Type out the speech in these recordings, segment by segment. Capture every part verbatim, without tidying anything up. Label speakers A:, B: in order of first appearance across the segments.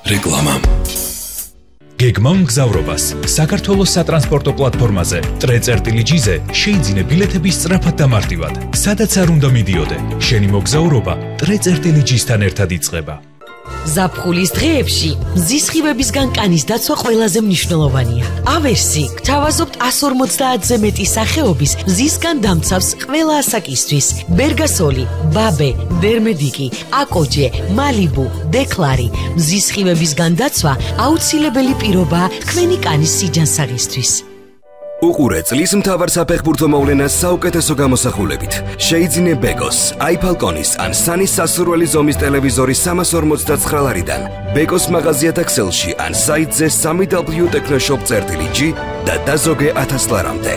A: რეკლამა.
B: გეგმა მგზავრობას საქართველოს სატრანსპორტო პლატფორმაზე ტრე.ჯი-ზე შეიძინე ბილეთების სწრაფად და მარტივად. სადაც არ უნდა მიდიოდე, შენი მოგზაურობა ტრე.ჯი-თან ერთად იწყება.
C: ზაფხულის დღეებში მზის სხივებისგან კანის დაცვა ყველაზე მნიშვნელოვანია. ავერსი გთავაზობთ εκατს ორმოცდაათზე მეტი სახეობის მზისგან დამცავს ყველა ასაკისთვის. ბერგასოლი, ბაბე, დერმედიკი, აკოჯე, მალიბუ, დეკლარი. მზის სხივებისგან დაცვა აუცილებელი პირობაა თქვენი კანის სიჯანსაღისთვის.
D: უყურე წლის მთავარ საფეხბურთო მოვლენას საუკეთესო გამოსახულებით. შეიძინე ბეკოს, აიფალკონის ან სანის სასურველი ზომის ტელევიზორი სამას ორმოცდაცხრა ლარიდან. ბეკოს მაღაზიათა ქსელში ან საიტზე სამი დაბლიუ ტექნოშოპ წერტილი ჯი და დაზოგე ათას ლარამდე.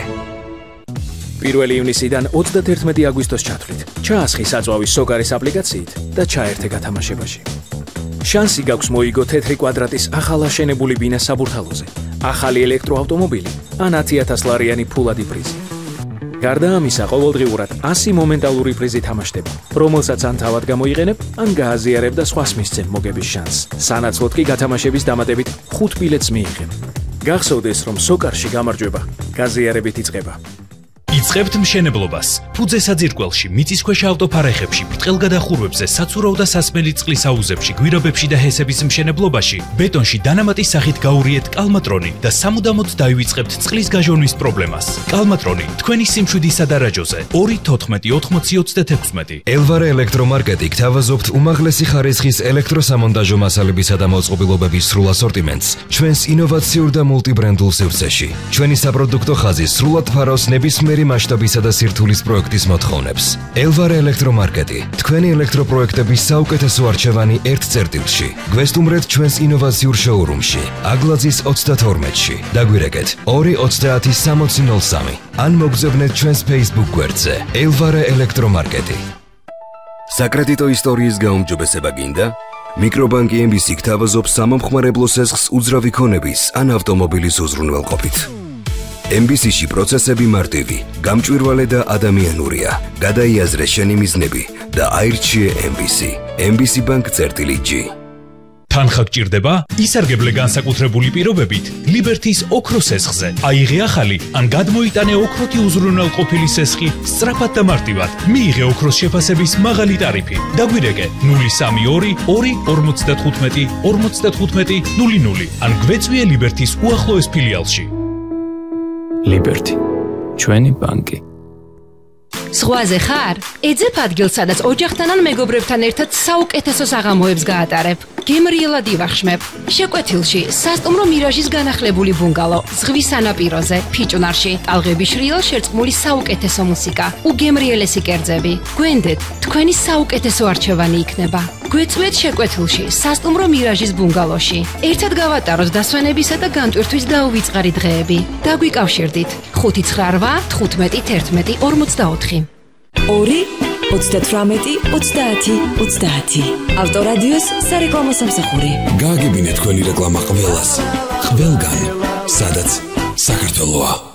E: პირველი ივნისიდან ოცდაათერთმეტი აგვისტოს ჩათვლით. ჩაასხი საწვავის სოკარის აპლიკაციით და ჩაერთე გათამაშებაში. შანსი გაქვს მოიგო თეთრი კვადრატის ახალაშენებული ბინა საბურთალოზე, ახალი ელექტროავტომობილი ან ათი ათას ლარიანი ფულადი პრიზი. გარდა ამისა, ყოველდღიურად ასი მომენტალური პრიზი თამაშდება, რომელსაც ან თავად გამოიყენებ, ან გააზიარებ და სხვას მისცემ მოგების შანსს. სანაცვლოდ კი გათამაშების დამატებით ხუთ ბილეთს მიიღებ. გახსოვდეს, რომ სოკარში გამარჯვება გაზიარებით იწყება.
B: იწყებთ მშენებლობას. ფუძე საძირკველში, მიწისქვეშა ავტოფარეხებში, ბრტყელგადახურვებზე, საცურაო და სასმელი წყლის აუზებში, გვირაბებში და ჰესების მშენებლობაში, ბეტონში დანამატის სახით გაურიეთ კალმატრონი და სამუდამოდ დაივიწყებთ წყლის გაჟონვის პრობლემას. კალმატრონი თქვენი სიმშვიდისა და რაჯოზე ორი თოთხმეტი ოთხმოცი ოცდაექვსმეტი.
F: ელვარე ელექტრომარკეტი გთავაზობთ უმაღლესი ხარისხის ელექტროსამონტაჟო მასალებისა და მოწყობილობების სრულ ასორტიმენტს ჩვენს ინოვაციურ და მულტიბრენდულ სივრცეში. ჩვენი საპროდუქტო ხაზი სრულად ფარავს ნებისმიერი მასშტაბისა და სირთულის პროექტის მოთხოვნებს. ელვარე ელექტრომარკეტი, თქვენი ელექტროპროექტების საუკეთესო არჩევანი ერთ წერტილში. გვესტუმრეთ ჩვენს ინოვაციურ შოურუმში, აგლაძის ოცდათორმეტში. დაგვირეკეთ ორი ოცდაათი სამოცი ნოლ სამი. ან მოგზავნეთ ჩვენს Facebook გვერდზე ელვარე ელექტრომარკეტი.
D: საკრედიტო ისტორიის გაუმჯობესება გინდა? მიკრობანკი ემ ბი სი გთავაზობს სამომხმარებლო სესხს უძრავი ქონების ან ავტომობილის უზრუნველყოფით. ემ ბი სი-ში პროცესები მარტივი, გამჭვირვალე და ადამიანურია. გადაიაზრე შენი მიზნები და აირჩიე ემ ბი სი. ემ ბი სი ბანკ წერტილი ჯი.
B: თანხა გჭირდება? ისარგებლე განსაკუთრებული პირობებით ლიბერთის ოქროს სესხზე. აიღე ახალი ან გადმოიტანე ოქროთი უზრუნველყოფილი სესხი სწრაფად და მარტივად. მიიღე ოქროს შეფასების მაღალი ტარიფი. დაგვირეკე ნული სამი ორი ორი ორმოცდათხუთმეტი ორმოცდათხუთმეტი ნული ნული ან გვეწვიე ლიბერთის უახლოეს ფილიალში.
A: ლიბერთი, ჩვენი ბანკი.
G: ზღვაზე ხარ? ეძებ ადგილს, სადაც ოჯახთან ან მეგობრებთან ერთად საუკეთესო საღამოებს გაატარებ. გემრიელად ივახშმებ. შეკვეთილში სასტუმრო მირაჟის განახლებული ბუნგალო, ზღვის სანაპიროზე, ფიჭვნარში, ტალღების შრიალ შერწყმული საუკეთესო მუსიკა, უგემრიელესი კერძები. გვენდეთ, თქვენი საუკეთესო არჩევანი იქნება. გვეწვეთ შეკვეთილში, სასტუმრო მირაჟის ბუნგალოში. ერთად გავატაროთ დასვენებისა და განტვირთვის დაუვიწყარი დღეები. დაგვიკავშირდით ხუთი ცხრა რვა თხუთმეტი თერთმეტი ორმოცდაოთხი.
C: ორი ოცდათვრამეტი ოცდაათი ოცდაათი. ავტორადიოს სარეკლამო სამსახური.
A: გააგებინეთ თქვენი რეკლამა ყველას, ყველგან, სადაც საქართველოა.